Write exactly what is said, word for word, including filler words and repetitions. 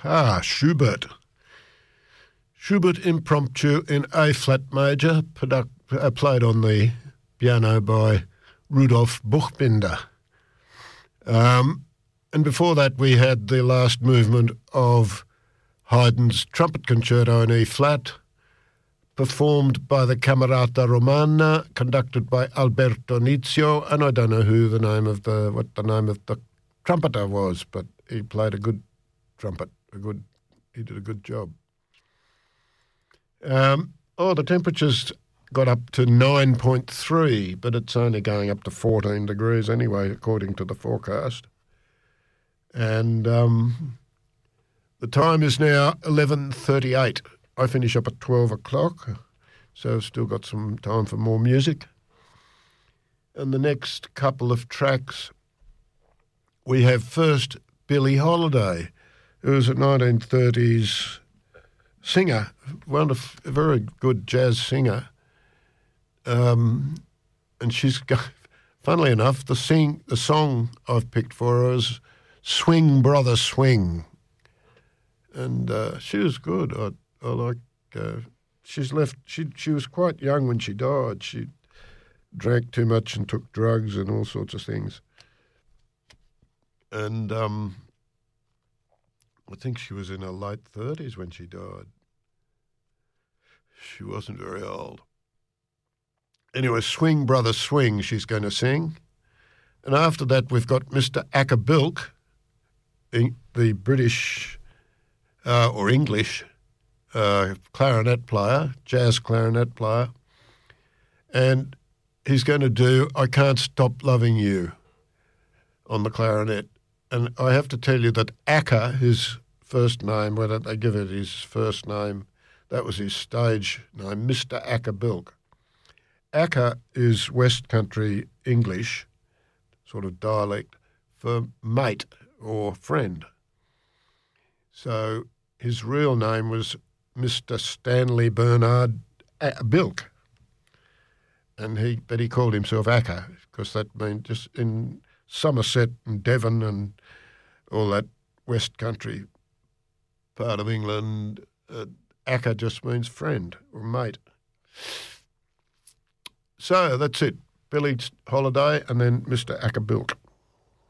Ah, Schubert. Schubert Impromptu in A-flat major, product, uh, played on the piano by Rudolf Buchbinder. Um, and before that we had the last movement of Haydn's Trumpet Concerto in E-flat, performed by the Camerata Romana, conducted by Alberto Nizio, and I don't know who the name of the what the name of the trumpeter was, but he played a good trumpet, a good he did a good job. Um, oh, the temperature's got up to nine point three, but it's only going up to fourteen degrees anyway, according to the forecast. And um, the time is now eleven thirty-eight. I finish up at twelve o'clock, so I've still got some time for more music. And the next couple of tracks, we have first Billie Holiday, who was a nineteen thirties singer, wonderful, a very good jazz singer. Um, and she's got, funnily enough, the sing the song I've picked for her is "Swing Brother Swing," and uh, she was good. I, I like. Uh, she's left. She she was quite young when she died. She drank too much and took drugs and all sorts of things. And um, I think she was in her late thirties when she died. She wasn't very old. Anyway, "Swing Brother Swing" she's going to sing. And after that we've got Mister Acker Bilk, the British uh, or English uh, clarinet player, jazz clarinet player. And he's going to do "I Can't Stop Loving You" on the clarinet. And I have to tell you that Acker, his first name, whether they give it his first name, that was his stage name, Mister Acker Bilk. Acker is West Country English, sort of dialect, for mate or friend. So his real name was Mister Stanley Bernard Bilk. And he, but he called himself Acker because that means just in Somerset and Devon and all that West Country part of England, uh, Acker just means friend or mate. So that's it. Billie Holiday and then Mister Acker Bilk.